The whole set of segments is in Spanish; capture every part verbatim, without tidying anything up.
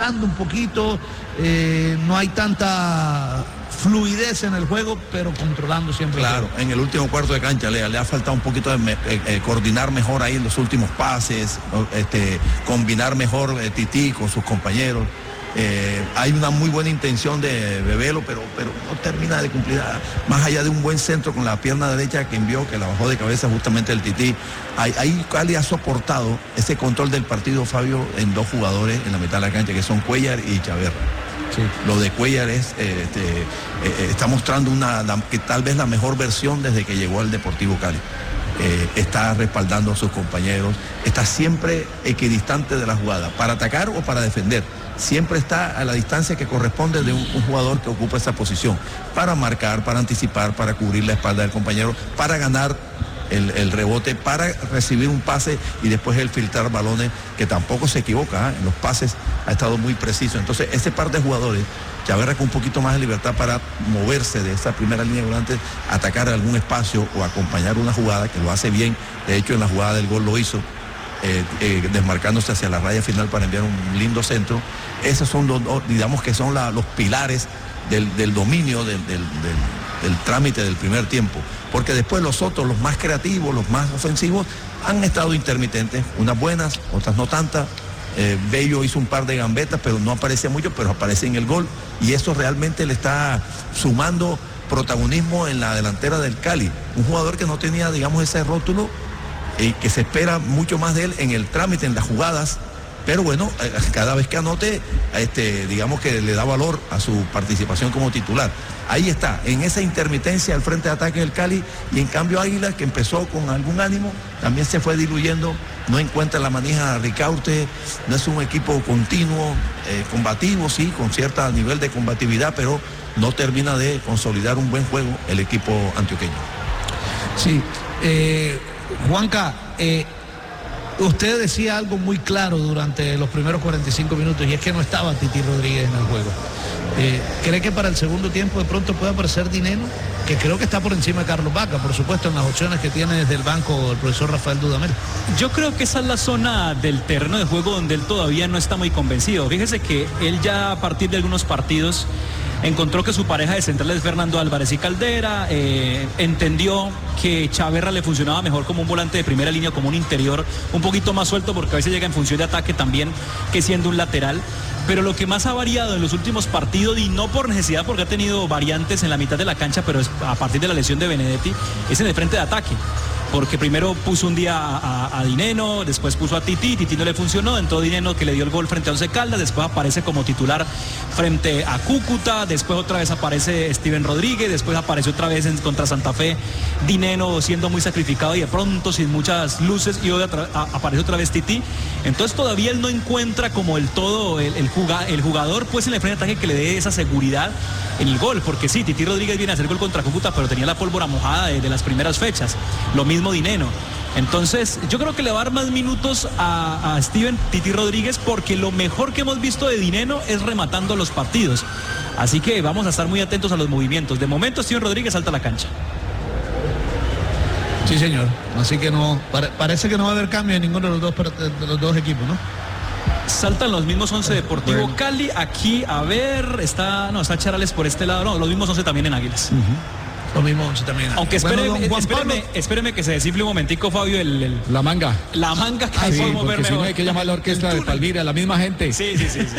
flojando un poquito, eh, no hay tanta fluidez en el juego, pero controlando siempre. Claro, en el último cuarto de cancha le, le ha faltado un poquito de me, eh, eh, coordinar mejor ahí en los últimos pases, este, combinar mejor eh, Tití con sus compañeros. Eh, hay una muy buena intención de Bebelo, pero, pero no termina de cumplir, más allá de un buen centro con la pierna derecha que envió, que la bajó de cabeza justamente el Tití. Ahí, ahí Cali ha soportado ese control del partido, Fabio, en dos jugadores en la mitad de la cancha, que son Cuellar y Chaverra. Sí. Lo de Cuellar es, eh, este, eh, está mostrando una, la, que tal vez la mejor versión desde que llegó al Deportivo Cali. Eh, está respaldando a sus compañeros, está siempre equidistante de la jugada, para atacar o para defender. Siempre está a la distancia que corresponde de un, un jugador que ocupa esa posición, para marcar, para anticipar, para cubrir la espalda del compañero, para ganar el, el rebote, para recibir un pase y después el filtrar balones, que tampoco se equivoca, ¿eh? En los pases ha estado muy preciso. Entonces ese par de jugadores, Chaverra con un poquito más de libertad para moverse de esa primera línea de volantes, atacar algún espacio o acompañar una jugada, que lo hace bien. De hecho, en la jugada del gol lo hizo, eh, eh, desmarcándose hacia la raya final para enviar un lindo centro. Esos son los, digamos que son la, los pilares del, del dominio del, del, del, del trámite del primer tiempo, porque después los otros, los más creativos, los más ofensivos, han estado intermitentes, unas buenas, otras no tantas. Eh, Bello hizo un par de gambetas, pero no aparece mucho, pero aparece en el gol, y eso realmente le está sumando protagonismo en la delantera del Cali. Un jugador que no tenía, digamos, ese rótulo, y eh, que se espera mucho más de él en el trámite, en las jugadas, pero bueno, eh, cada vez que anote, este, digamos que le da valor a su participación como titular. Ahí está, en esa intermitencia al frente de ataque del Cali, y en cambio Águila, que empezó con algún ánimo, también se fue diluyendo, no encuentra la manija a Ricaurte, no es un equipo continuo, eh, combativo, sí, con cierto nivel de combatividad, pero no termina de consolidar un buen juego el equipo antioqueño. Sí, eh, Juanca, eh, usted decía algo muy claro durante los primeros cuarenta y cinco minutos, y es que no estaba Tití Rodríguez en el juego. Eh, ¿Cree que para el segundo tiempo de pronto puede aparecer Dineno? Que creo que está por encima de Carlos Vaca, por supuesto, en las opciones que tiene desde el banco el profesor Rafael Dudamel. Yo creo que esa es la zona del terreno de juego donde él todavía no está muy convencido. Fíjese que él ya a partir de algunos partidos encontró que su pareja de centrales, Fernando Álvarez y Caldera, eh, entendió que Chaverra le funcionaba mejor como un volante de primera línea, como un interior un poquito más suelto, porque a veces llega en función de ataque también que siendo un lateral. Pero lo que más ha variado en los últimos partidos, y no por necesidad, porque ha tenido variantes en la mitad de la cancha, pero es a partir de la lesión de Benedetti, es en el frente de ataque. Porque primero puso un día a, a, a Dineno, después puso a Tití, Tití no le funcionó, entró Dineno, que le dio el gol frente a Once Caldas, después aparece como titular frente a Cúcuta, después otra vez aparece Steven Rodríguez, después apareció otra vez en, contra Santa Fe Dineno, siendo muy sacrificado y de pronto sin muchas luces, y hoy a, aparece otra vez Tití. Entonces todavía él no encuentra como el todo, el, el, juga, el jugador pues en el frente de ataque que le dé esa seguridad en el gol, porque sí, Tití Rodríguez viene a hacer gol contra Cúcuta, pero tenía la pólvora mojada de, de las primeras fechas, lo mismo Dineno. Entonces yo creo que le va a dar más minutos a, a Steven Tití Rodríguez, porque lo mejor que hemos visto de Dineno es rematando los partidos, así que vamos a estar muy atentos a los movimientos. De momento Steven Rodríguez salta a la cancha. Sí, señor, así que no, pare, parece que no va a haber cambio en ninguno de los dos, de los dos equipos, ¿no? Saltan los mismos once Deportivo bueno. Cali, aquí, a ver, está, no, está Charales por este lado, no, los mismos once también en Águilas. Uh-huh. Lo mismo once también. Aunque espéreme, bueno, espéreme, espéreme que se desinfle un momentico, Fabio, el, el... La manga. La manga que ah, sí, podemos ver si mejor. No hay que llamar a la orquesta de Palmira, la misma gente. Sí, sí, sí. sí.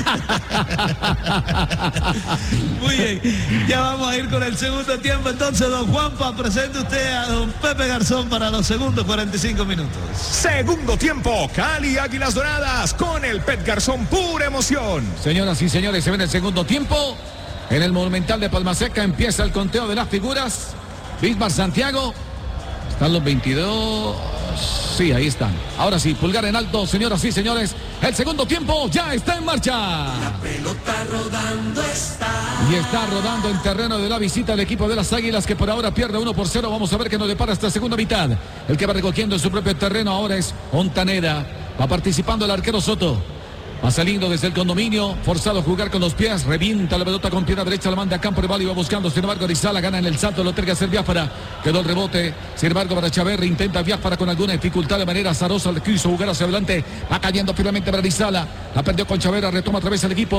Muy bien, ya vamos a ir con el segundo tiempo. Entonces, don Juanpa, presente usted a don Pepe Garzón para los segundos cuarenta y cinco minutos. Segundo tiempo, Cali Águilas Doradas con el Pet Garzón, pura emoción. Señoras y señores, se ve en el segundo tiempo. En el Monumental de Palmaseca empieza el conteo de las figuras. Bismar Santiago. Están los veintidós. Sí, ahí están. Ahora sí, pulgar en alto, señoras y señores. El segundo tiempo ya está en marcha. La pelota rodando está. Y está rodando en terreno de la visita al equipo de las Águilas, que por ahora pierde uno por cero. Vamos a ver qué nos depara esta segunda mitad. El que va recogiendo en su propio terreno ahora es Ontaneda. Va participando el arquero Soto. Va saliendo desde el condominio, forzado a jugar con los pies, revienta la pelota con pierna derecha, la manda a campo rival y va buscando, sin embargo Arizala gana en el salto, lo tiene que hacer Biafara, quedó el rebote, sin embargo para Chaverra, intenta Biafara con alguna dificultad de manera azarosa, le quiso jugar hacia adelante, va cayendo finalmente para Arizala, la perdió con Chaverra, retoma otra vez el equipo.